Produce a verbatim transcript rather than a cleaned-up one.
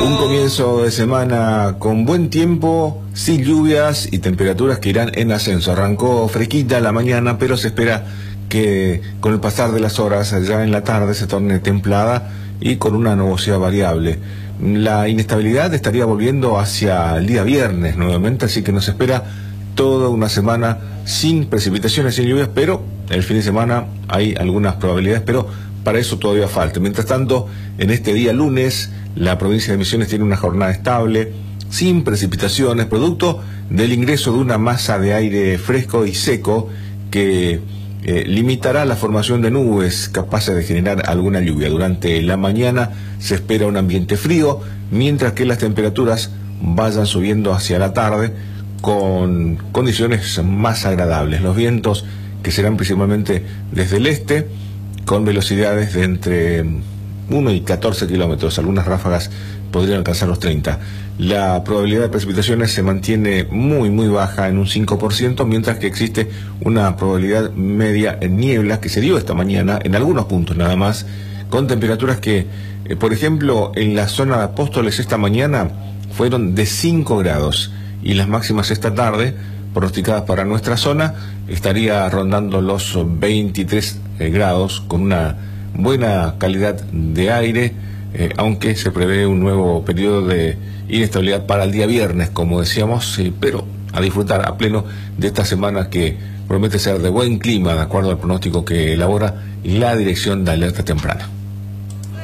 Un comienzo de semana con buen tiempo, sin lluvias y temperaturas que irán en ascenso. Arrancó fresquita la mañana, pero se espera que con el pasar de las horas, ya en la tarde, se torne templada y con una nubosidad variable. La inestabilidad estaría volviendo hacia el día viernes nuevamente, así que nos espera toda una semana sin precipitaciones, sin lluvias, pero el fin de semana hay algunas probabilidades, pero para eso todavía falta. Mientras tanto, en este día lunes, la provincia de Misiones tiene una jornada estable, sin precipitaciones, producto del ingreso de una masa de aire fresco y seco que eh, limitará la formación de nubes capaces de generar alguna lluvia. Durante la mañana se espera un ambiente frío, mientras que las temperaturas vayan subiendo hacia la tarde con condiciones más agradables. Los vientos, que serán principalmente desde el este, con velocidades de entre uno y catorce kilómetros, algunas ráfagas podrían alcanzar los treinta. La probabilidad de precipitaciones se mantiene muy muy baja en un cinco por ciento, mientras que existe una probabilidad media en niebla que se dio esta mañana en algunos puntos nada más, con temperaturas que, eh, por ejemplo, en la zona de Apóstoles esta mañana fueron de cinco grados, y las máximas esta tarde, pronosticadas para nuestra zona, estaría rondando los veintitrés eh, grados, con una buena calidad de aire, eh, aunque se prevé un nuevo periodo de inestabilidad para el día viernes, como decíamos, eh, pero a disfrutar a pleno de esta semana que promete ser de buen clima, de acuerdo al pronóstico que elabora la Dirección de Alerta Temprana.